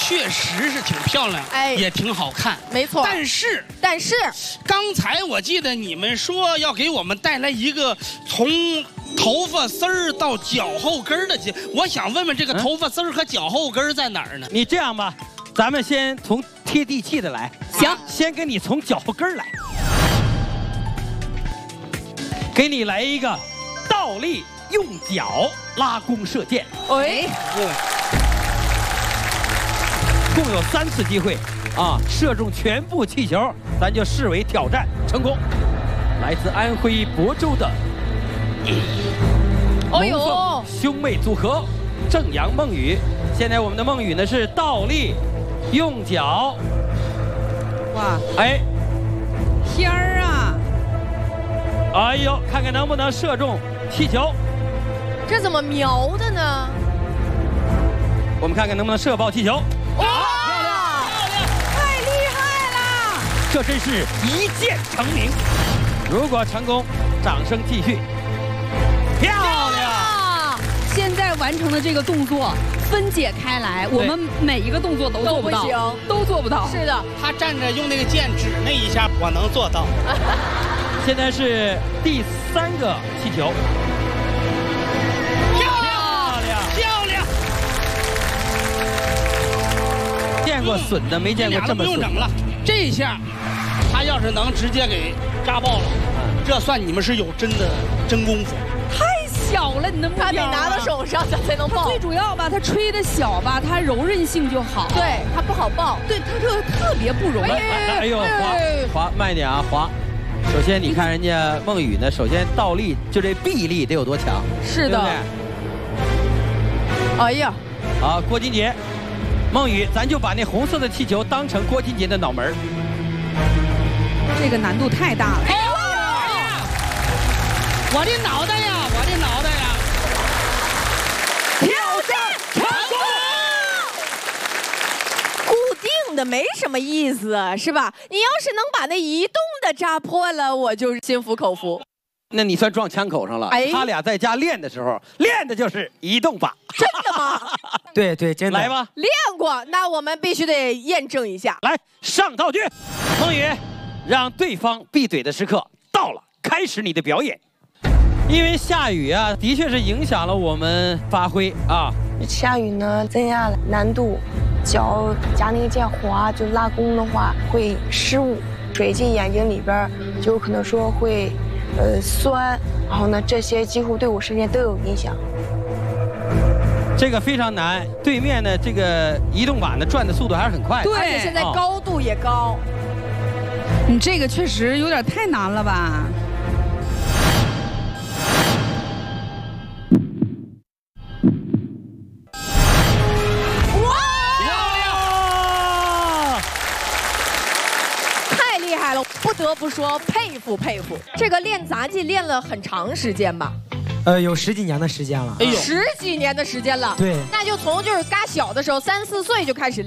确实是挺漂亮， 哎也挺好看， 没错。但是， 刚才我记得你们说要给我们带来一个从头发丝儿到脚后跟儿的节，我想问问这个头发丝儿和脚后跟儿在哪儿呢？ 你这样吧，咱们先从贴地气的来。 行， 先给你从脚后跟儿来，给你来一个倒立用脚拉弓射箭。 哎， 共有3次机会啊，射中全部气球，咱就视为挑战成功。来自安徽亳州的哦呦龙凤兄妹组合郑阳孟雨，现在我们的孟雨呢是倒立用脚， 哇， 哎， 天儿啊！ 哎呦，看看能不能射中气球。 这怎么瞄的呢？ 我们看看能不能射爆气球。 哇， 太厉害了！ 这真是一箭成名。如果成功，掌声继续。漂亮！ 现在完成的这个动作分解开来，我们每一个动作都做不到，都做不到。 是的， 他站着用那个剑指那一下，我能做到。 现在是第3个气球。 漂亮！ 见过损的，没见过这么损。 不用整了，这一下，他要是能直接给扎爆了，这算你们是有真功夫。 太小了，你的目标他得拿到手上，他才能爆。 最主要吧，它吹的小吧，它柔韧性就好。 对，它不好爆。 对，它特别不容易。 哎呦，滑慢一点啊，滑。首先你看人家孟雨呢，首先倒立就这臂力得有多强？ 是的。哎呀， 好，郭金杰，孟雨，咱就把那红色的气球当成郭金杰的脑门儿。 这个难度太大了。 我的脑袋呀，我的脑袋呀！ 挑战成功！固定的没什么意思，是吧？你要是能把那移动的扎破了，我就心服口服。 那你算撞枪口上了。 哎， 他俩在家练的时候，练的就是移动法。 真的吗？ 对，真的。 来吧， 练过，那我们必须得验证一下。 来，上道具，孟雨，让对方闭嘴的时刻到了，开始你的表演。因为下雨啊，的确是影响了我们发挥啊。 下雨呢，增加了难度，脚夹那个剑滑，就拉弓的话会失误，水进眼睛里边就有可能说会酸，然后呢，这些几乎对我身体都有影响。 这个非常难，对面的这个移动板呢转的速度还是很快的， 对，而且现在高度也高。 你这个确实有点太难了吧？ 不得不说佩服。这个练杂技练了很长时间吧？ 有10几年的时间了。 哎呦 ，10几年的时间了。 对， 那就从就是嘎小的时候，3、4岁就开始